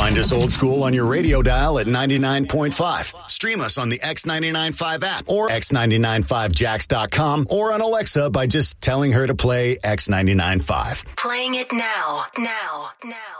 Find us old school on your radio dial at 99.5. Stream us on the X995 app or x995jax.com or on Alexa by just telling her to play X995. Playing it now.